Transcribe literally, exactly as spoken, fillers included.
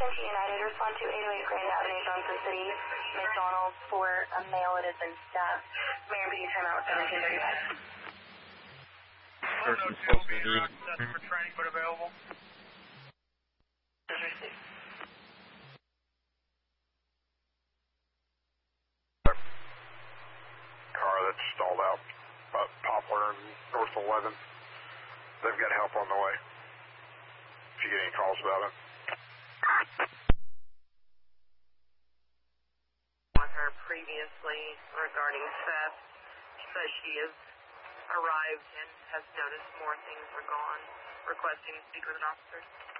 Attention United, respond to eight oh eight Grand Avenue, Johnson City, McDonald's for a male that has been stabbed. Mayor B, timeout with seventeen thirty-five. Person supposed to be for training but available. Car that's stalled out about Poplar and North eleven. They've got help on the way. If you get any calls about it. On her previously regarding theft. She says she has arrived and has noticed more things are gone. Requesting to speak with an officer.